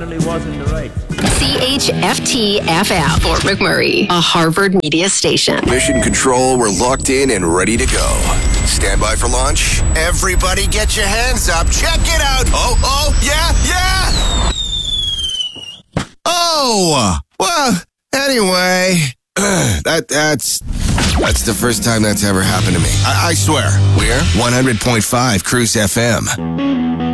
definitely was in the right. CHFT-FM, Fort McMurray, a Harvard media station. Mission Control, we're locked in and ready to go. Stand by for launch. Everybody get your hands up. Check it out. Oh, yeah. Oh, well, anyway, that's the first time that's ever happened to me. I swear. We're 100.5 Cruise FM.